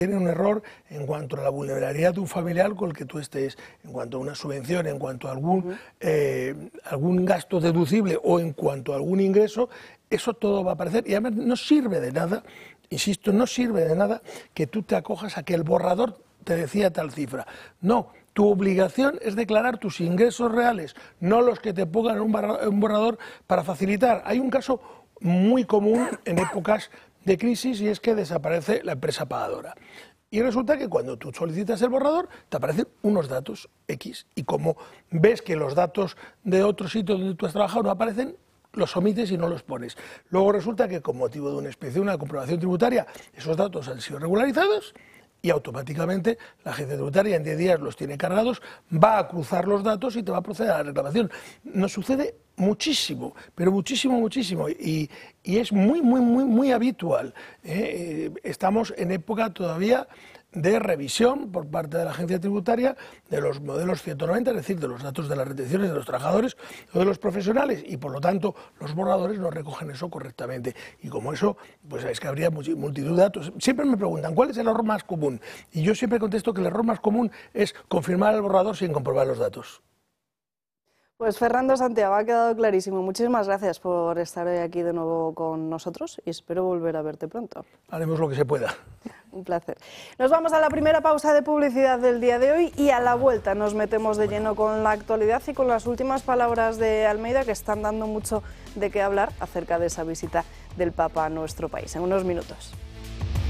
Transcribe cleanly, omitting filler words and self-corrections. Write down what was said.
Tiene un error en cuanto a la vulnerabilidad de un familiar con el que tú estés, en cuanto a una subvención, en cuanto a algún gasto deducible o en cuanto a algún ingreso, eso todo va a aparecer y además no sirve de nada, insisto, no sirve de nada que tú te acojas a que el borrador te decía tal cifra. No, tu obligación es declarar tus ingresos reales, no los que te pongan en un borrador para facilitar. Hay un caso muy común en épocas de crisis y es que desaparece la empresa pagadora. Y resulta que cuando tú solicitas el borrador te aparecen unos datos X y como ves que los datos de otro sitio donde tú has trabajado no aparecen, los omites y no los pones. Luego resulta que con motivo de una inspección, una comprobación tributaria, esos datos han sido regularizados y automáticamente la agencia tributaria en 10 días los tiene cargados, va a cruzar los datos y te va a proceder a la reclamación. Nos sucede muchísimo, pero muchísimo, muchísimo, y es muy habitual. Estamos en época todavía de revisión por parte de la agencia tributaria de los modelos 190, es decir, de los datos de las retenciones de los trabajadores o de los profesionales, y por lo tanto los borradores no recogen eso correctamente. Y como eso, pues es que habría multitud de datos. Siempre me preguntan, ¿cuál es el error más común? Y yo siempre contesto que el error más común es confirmar el borrador sin comprobar los datos. Pues Fernando Santiago, ha quedado clarísimo. Muchísimas gracias por estar hoy aquí de nuevo con nosotros y espero volver a verte pronto. Haremos lo que se pueda. Un placer. Nos vamos a la primera pausa de publicidad del día de hoy y a la vuelta nos metemos de lleno con la actualidad y con las últimas palabras de Almeida que están dando mucho de qué hablar acerca de esa visita del Papa a nuestro país. En unos minutos.